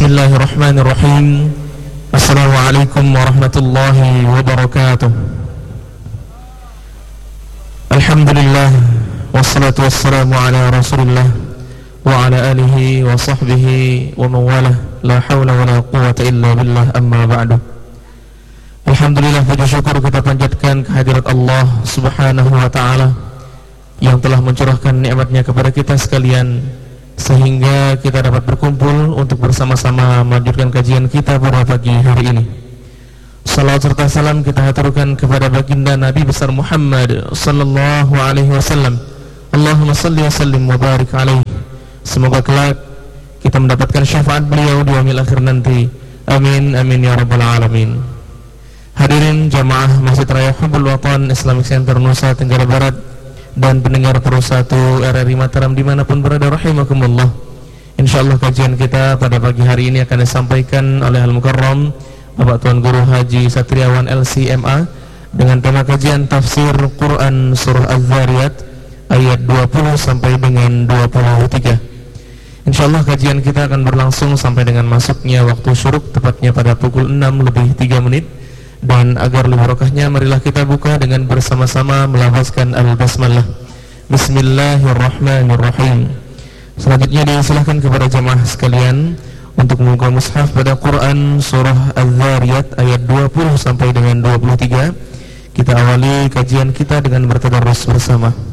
Bismillahirrahmanirrahim. Assalamualaikum warahmatullahi wabarakatuh. Alhamdulillah, wassalatu wassalamu ala rasulillah wa ala alihi wa sahbihi wa mawalah. La hawla wa la quwata illa billah, amma ba'du. Alhamdulillah, puji syukur kita panjatkan kehadirat Allah subhanahu wa ta'ala yang telah mencurahkan nikmatnya kepada kita sekalian, sehingga kita dapat berkumpul untuk bersama-sama melanjutkan kajian kita pada pagi hari ini. Salawat serta salam kita haturkan kepada baginda Nabi besar Muhammad sallallahu alaihi wasallam. Allahumma salli wa sallim wa barik alaihi. Semoga kelak kita mendapatkan syafaat beliau di yaumil akhir nanti. Amin amin ya rabbal alamin. Hadirin jamaah Masjid Raya Hubbul Watan Islamic Center Nusa Tenggara Barat dan pendengar Pro 1 RRI Mataram dimanapun berada, rahimakumullah. InsyaAllah kajian kita pada pagi hari ini akan disampaikan oleh Al-Mukarram Bapak Tuan Guru Haji Satriawan LCMA dengan tema kajian tafsir Quran Surah Az-Zariyat ayat 20 sampai dengan 23. InsyaAllah kajian kita akan berlangsung sampai dengan masuknya waktu syuruk, tepatnya pada pukul 6 lebih 3 menit. Dan agar lebih barokahnya, marilah kita buka dengan bersama-sama melafazkan al-basmalah. Bismillahirrahmanirrahim. Selanjutnya disilahkan kepada jamaah sekalian untuk membuka mushaf pada Quran surah Az-Zariyat ayat 20 sampai dengan 23. Kita awali kajian kita dengan bertadarus bersama.